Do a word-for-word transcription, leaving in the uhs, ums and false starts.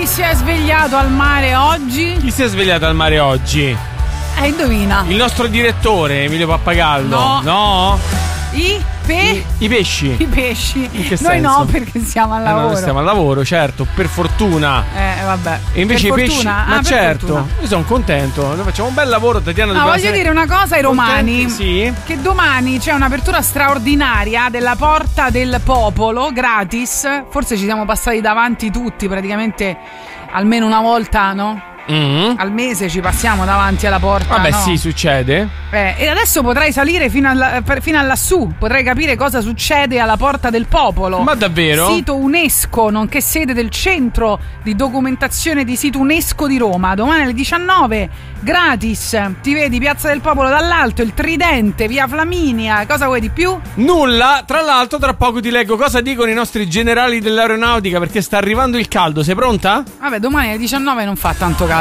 Chi si è svegliato al mare oggi? Chi si è svegliato al mare oggi? Eh, indovina. Il nostro direttore Emilio Pappagallo. No. No? I pe... I, i pesci. I pesci. In che Noi senso? no, perché siamo al Eh, lavoro. no, noi stiamo al lavoro, certo, per fortuna. Eh, vabbè. E invece per i pesci. fortuna? Ma Ah, per certo, fortuna. io sono contento. Noi facciamo un bel lavoro, Tatiana. No, dobbiamo voglio essere dire una cosa ai romani. contenti, sì. Che domani c'è un'apertura straordinaria della Porta del Popolo, gratis. Forse ci siamo passati davanti tutti, praticamente almeno una volta, no? Mm. Al mese ci passiamo davanti alla porta. Vabbè, no? sì, succede. Eh, e adesso potrai salire fino, alla, per- fino a lassù, potrai capire cosa succede alla Porta del Popolo. Ma davvero? Sito UNESCO, nonché sede del centro di documentazione di sito UNESCO di Roma. Domani alle diciannove, gratis. Ti vedi Piazza del Popolo dall'alto, il Tridente, via Flaminia. Cosa vuoi di più? Nulla, tra l'altro tra poco ti leggo cosa dicono i nostri generali dell'aeronautica perché sta arrivando il caldo. Sei pronta? Vabbè, domani alle diciannove non fa tanto caldo.